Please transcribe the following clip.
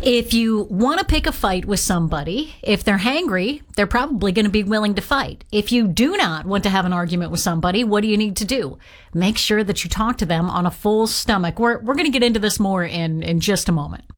If you want to pick a fight with somebody, if they're hangry, they're probably going to be willing to fight. If you do not want to have an argument with somebody, what do you need to do? Make sure that you talk to them on a full stomach. We're going to get into this more in just a moment.